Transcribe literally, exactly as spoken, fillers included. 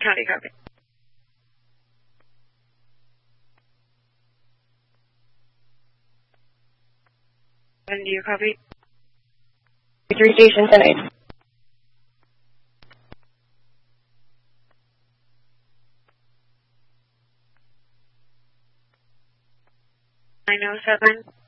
How do you copy? When do you copy? Three station tonight. nine oh seven.